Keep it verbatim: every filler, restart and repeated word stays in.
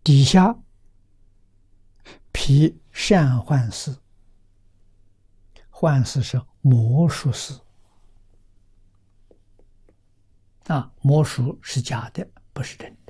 底下披善幻师，幻师是魔术师啊，魔术是假的，不是真的。